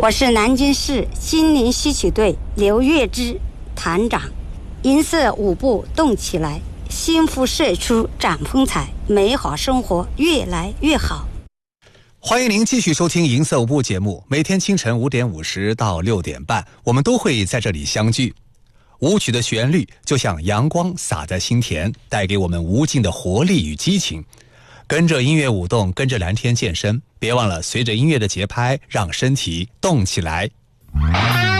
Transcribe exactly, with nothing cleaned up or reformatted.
我是南京市心灵戏曲队刘月芝团长。银色舞步动起来，幸福社区展风采，美好生活越来越好。 欢迎您继续收听银色舞步节目，每天清晨五点五十到六点半，我们都会在这里相聚。舞曲的旋律就像阳光洒在心田，带给我们无尽的活力与激情。跟着音乐舞动，跟着蓝天健身，别忘了随着音乐的节拍，让身体动起来。